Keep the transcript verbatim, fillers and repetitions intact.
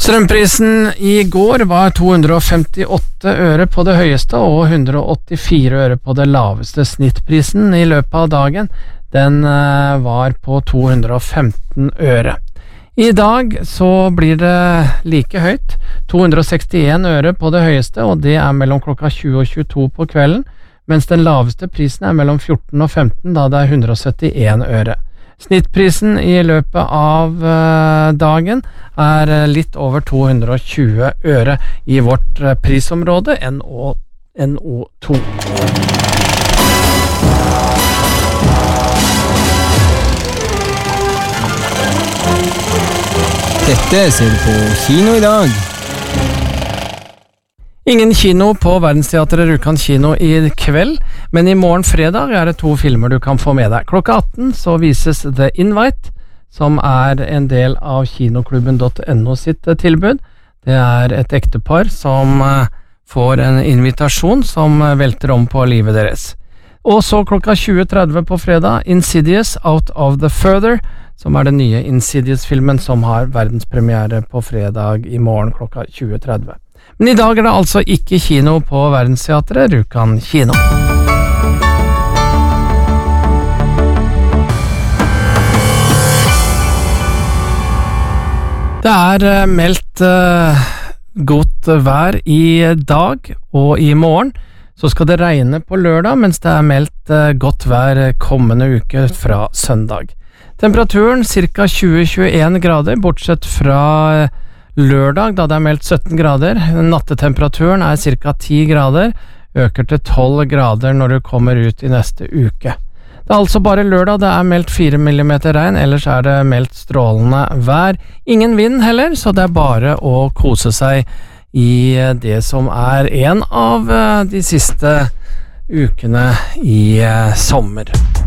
Strømprisen i går var to hundre femtiåtte øre på det høyeste og hundre åttifire øre på det laveste. Snittprisen i løpet av dagen den var på to hundre femten øre. I dag så blir det like høyt, to hundre sekstien øre på det høyeste, og det er mellom klokka tjue og tjueto på kvelden, mens den laveste prisen er mellom fjorten og femten, da det er hundre syttien øre. Snittprisen i løpet av uh, dagen er litt over to hundre tjue øre i vårt uh, prisområde N O to. Dette ser du på kino i dag. Ingen kino på Verdensteatret Rjukan kino i kveld, men i morgen fredag er det to filmer du kan få med deg. Klokka atten så vises The Invite, som er en del av kinoklubben punktum no sitt tilbud. Det er et ektepar som får en invitasjon som velter om på livet deres. Og så klokka tjue tretti på fredag, Insidious Out of the Further, som er den nye Insidious-filmen som har verdenspremiere på fredag i morgen klokka tjue tretti. Men i dag er det altså ikke kino på Verdensteatret Rjukan kino. Det er meldt uh, godt vær i dag, og i morgen så skal det regne på lørdag, mens det er meldt uh, godt vær kommende uke fra søndag. Temperaturen ca. tjue til tjueen grader, bortsett fra uh, lørdag, da det er meldt sytten grader. Nattetemperaturen er ca. ti grader, øker til tolv grader når du kommer ut i neste uke. Det er altså bare lørdag det er meldt fire millimeter regn, ellers er det meldt strålende vær. Ingen vind heller, så det er bare å kose seg i det som er en av de siste ukene i sommer.